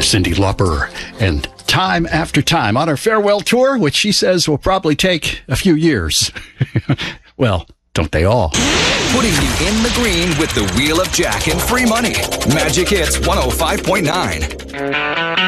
Cyndi Lauper and Time After Time on our farewell tour, which she says will probably take a few years. Well, don't they all? Putting you in the green with the Wheel of Jack and free money. Magic Hits 105.9.